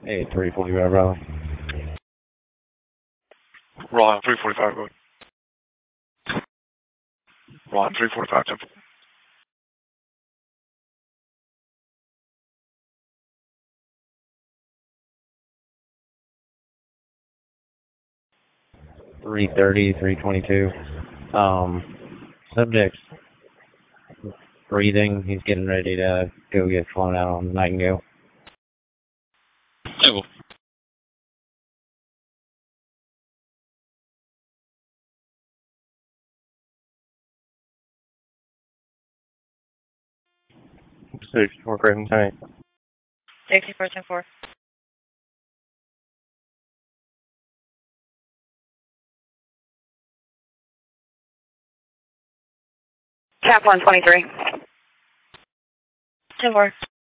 Hey, 345 Bravo. Ron 345, go ahead. Ron 345, Temple. .330, 322. Subject's breathing. He's getting ready to go get flown out on Nightingale. Temple. Six, 4 Craven Tank. 6410-4. Cap 123. 10-4.